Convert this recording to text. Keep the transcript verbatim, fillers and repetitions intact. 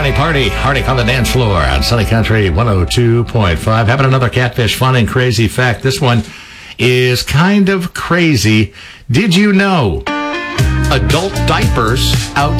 Johnny Party. Hardick on the dance floor on Sunny Country one oh two point five. Having another catfish fun and crazy fact. This one is kind of crazy. Did you know adult diapers out